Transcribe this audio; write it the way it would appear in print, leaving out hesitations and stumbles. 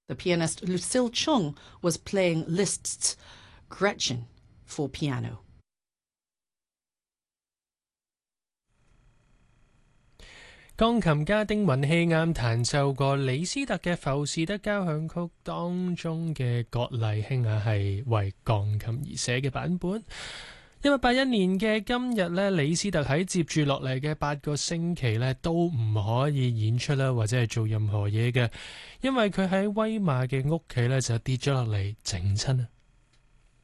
The pianist Lucille Chung was playing Liszt's Gretchen for piano. 鋼琴家丁允希啱彈奏過李斯特嘅浮士德交響曲當中嘅葛麗馨啊，係為鋼琴而寫嘅版本。1881年嘅今日呢，李斯特喺接住落嚟嘅8個星期呢，都唔可以演出啦，或者係做任何嘢嘅，因為佢喺威瑪嘅屋企呢就跌咗落嚟整親啊。